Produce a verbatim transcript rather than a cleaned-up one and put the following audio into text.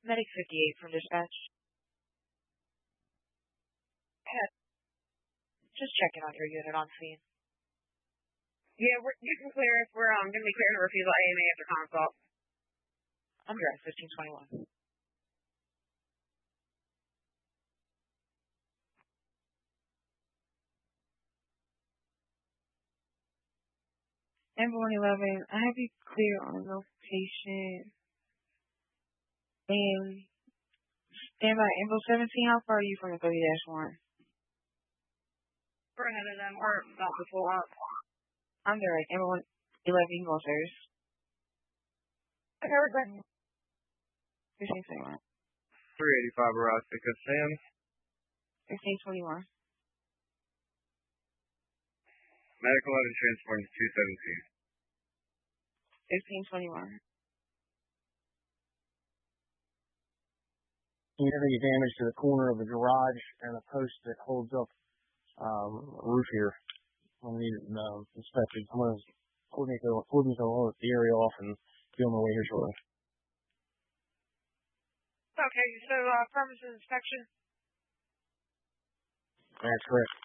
Medic fifty-eight from dispatch. Yeah, just checking on your unit on scene. Yeah, we're, you can clear if we're um, going to be clearing a refusal A M A after consult. I'm direct fifteen twenty-one. Amber one eleven, I have you clear on location. And stand by Amber seventeen, how far are you from the thirty dash one? We're ahead of them, or about to pull up. I'm direct, Amber one eleven, you can go upstairs. Okay, we're good. fifteen twenty-one. three eighty-five Arouse, pick up Sam. fifteen twenty-one. Medical out and transport to two seventeen. fifteen twenty-one. You have any damage to the corner of the garage and a post that holds up um, roof here. I need it um, inspected. I'm going to coordinate the, coordinate the area off and be on my way here shortly. Okay, so uh, premises inspection. That's correct.